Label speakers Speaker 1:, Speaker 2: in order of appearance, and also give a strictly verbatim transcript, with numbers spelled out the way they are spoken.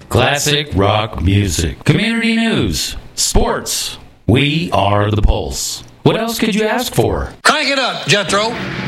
Speaker 1: Classic rock music. Community news. Sports. We are the Pulse. What else could you ask for?
Speaker 2: Crank it up, Jethro.